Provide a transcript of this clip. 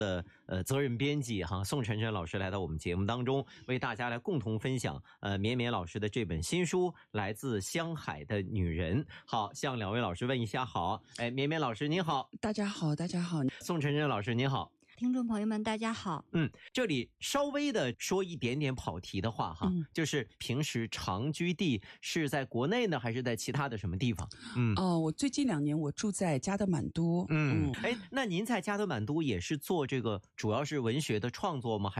责任编辑宋晨晨老师来到我们节目当中，为大家来共同分享绵绵老师的这本新书《来自香海的女人》。好，向两位老师问一下好。绵绵老师您好。 大家好，大家好。 宋晨晨老师您好。 听众朋友们大家好。 这里稍微的说一点点跑题的话就是平时常居地是在国内呢，还是在其他的什么地方？ 我最近2年我住在加德满都。 那您在加德满都也是做这个主要是文学的创作吗？